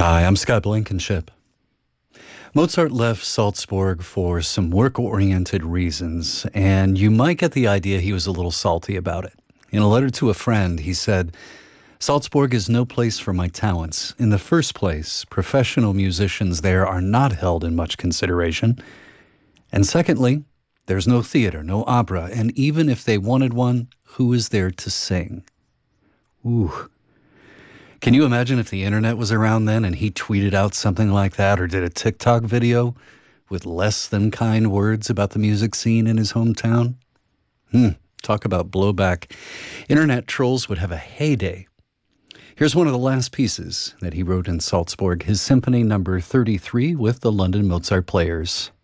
Hi, I'm Scott Blankenship. Mozart left Salzburg for some work-oriented reasons, and you might get the idea he was a little salty about it. In a letter to a friend, he said, "Salzburg is no place for my talents. In the first place, professional musicians there are not held in much consideration. And secondly, there's no theater, no opera, and even if they wanted one, who is there to sing?" Ooh. Can you imagine if the internet was around then and he tweeted out something like that or did a TikTok video with less than kind words about the music scene in his hometown? Talk about blowback. Internet trolls would have a heyday. Here's one of the last pieces that he wrote in Salzburg, his Symphony Number 33 with the London Mozart Players.